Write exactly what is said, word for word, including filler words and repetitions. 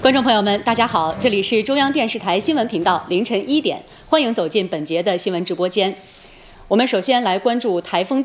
观众朋友们，大家好，这里是中央电视台新闻频道，凌晨一点，欢迎走进本节的新闻直播间。我们首先来关注台风